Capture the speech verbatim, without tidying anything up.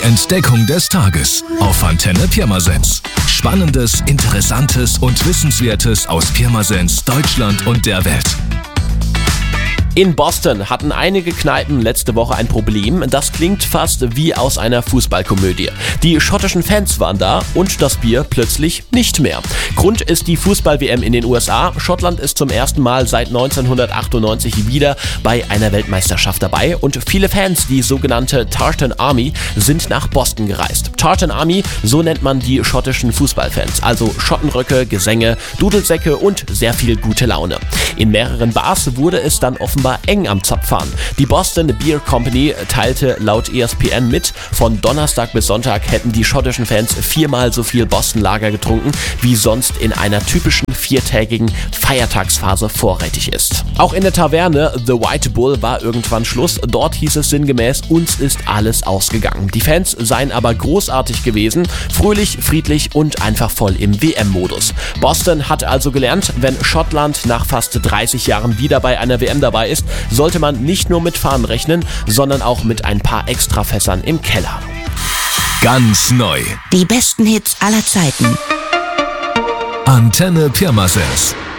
Entdeckung des Tages auf Antenne Pirmasens. Spannendes, Interessantes und Wissenswertes aus Pirmasens, Deutschland und der Welt. In Boston hatten einige Kneipen letzte Woche ein Problem. Das klingt fast wie aus einer Fußballkomödie. Die schottischen Fans waren da und das Bier plötzlich nicht mehr. Grund ist die Fußball-W M in den U S A. Schottland ist zum ersten Mal seit neunzehnhundertachtundneunzig wieder bei einer Weltmeisterschaft dabei und viele Fans, die sogenannte Tartan Army, sind nach Boston gereist. Tartan Army, so nennt man die schottischen Fußballfans, also Schottenröcke, Gesänge, Dudelsäcke und sehr viel gute Laune. In mehreren Bars wurde es dann offenbar eng am Zapfahren. Die Boston Beer Company teilte laut E S P N mit, von Donnerstag bis Sonntag hätten die schottischen Fans viermal so viel Boston Lager getrunken, wie sonst in einer typischen viertägigen Feiertagsphase vorrätig ist. Auch in der Taverne The White Bull war irgendwann Schluss. Dort hieß es sinngemäß, uns ist alles ausgegangen. Die Fans seien aber großartig gewesen, fröhlich, friedlich und einfach voll im W M-Modus. Boston hat also gelernt, wenn Schottland nach fast dreißig Jahren wieder bei einer W M dabei ist, sollte man nicht nur mit Fahnen rechnen, sondern auch mit ein paar Extrafässern im Keller. Ganz neu. Die besten Hits aller Zeiten. Antenne Pirmasens.